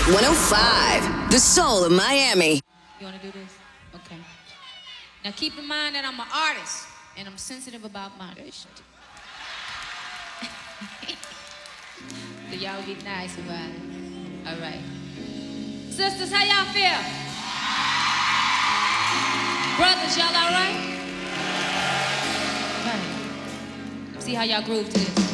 105, the soul of Miami. You want to do this? Okay. Now keep in mind that I'm an artist and I'm sensitive about my shit. So y'all be nice about it. All right. Sisters, how y'all feel? Brothers, y'all all right? All right. See how y'all groove to this.